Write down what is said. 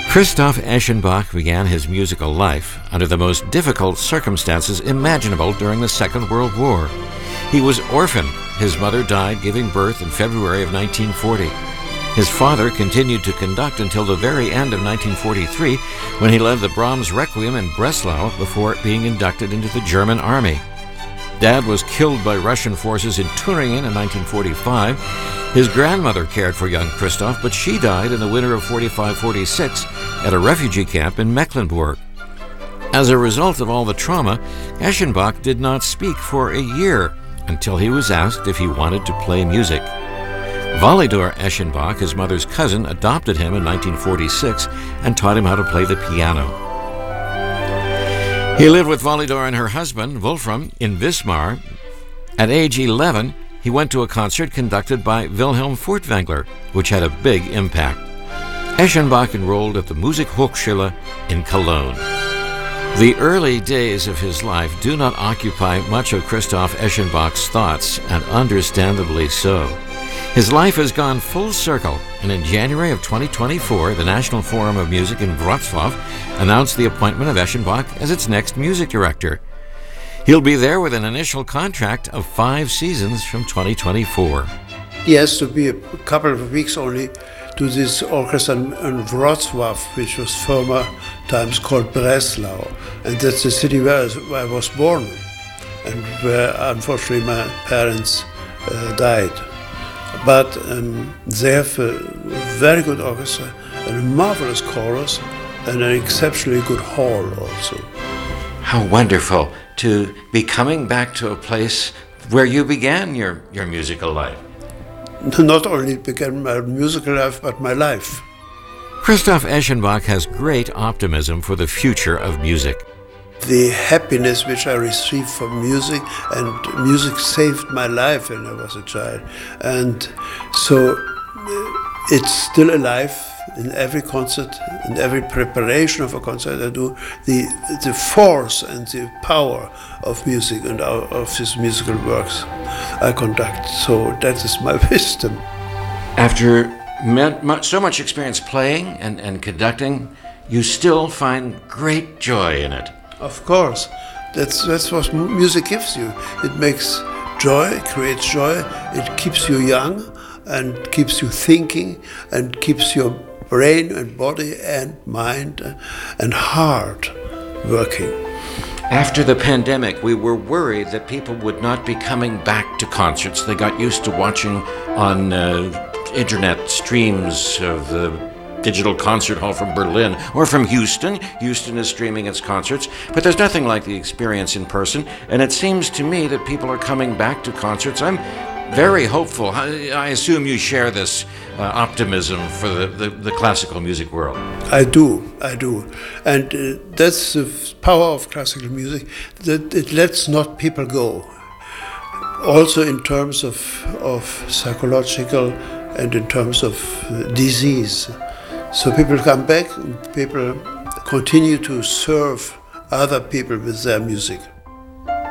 Christoph Eschenbach began his musical life under the most difficult circumstances imaginable during the Second World War. He was orphaned. His mother died giving birth in February of 1940. His father continued to conduct until the very end of 1943, when he led the Brahms Requiem in Breslau before being inducted into the German army. Dad was killed by Russian forces in Thüringen in 1945. His grandmother cared for young Christoph, but she died in the winter of 45-46 at a refugee camp in Mecklenburg. As a result of all the trauma, Eschenbach did not speak for a year until he was asked if he wanted to play music. Walidor Eschenbach, his mother's cousin, adopted him in 1946 and taught him how to play the piano. He lived with Walidor and her husband, Wolfram, in Wismar. At age 11, he went to a concert conducted by Wilhelm Furtwängler, which had a big impact. Eschenbach enrolled at the Musikhochschule in Cologne. The early days of his life do not occupy much of Christoph Eschenbach's thoughts, and understandably so. His life has gone full circle, and in January of 2024, the National Forum of Music in Wrocław announced the appointment of Eschenbach as its next music director. He'll be there with an initial contract of 5 seasons from 2024. He has to be a couple of weeks only to this orchestra in Wrocław, which was former times called Breslau. And that's the city where I was born, and where unfortunately my parents died. But they have a very good orchestra, and a marvelous chorus, and an exceptionally good hall also. How wonderful to be coming back to a place where you began your musical life. Not only began my musical life, but my life. Christoph Eschenbach has great optimism for the future of music. The happiness which I received from music, and music saved my life when I was a child. And so it's still alive in every concert, in every preparation of a concert I do. The force and the power of music and of these musical works I conduct. So that is my wisdom. After so much experience playing and conducting, you still find great joy in it. Of course, that's what music gives you. It makes joy, creates joy, it keeps you young and keeps you thinking and keeps your brain and body and mind and heart working. After the pandemic, we were worried that people would not be coming back to concerts. They got used to watching on internet streams of the Digital Concert Hall from Berlin or from Houston. Houston is streaming its concerts, but there's nothing like the experience in person, and it seems to me that people are coming back to concerts. I'm very hopeful. I assume you share this optimism for the classical music world. I do. And that's the power of classical music, that it lets not people go. Also in terms of psychological and in terms of disease. So people come back, and people continue to serve other people with their music.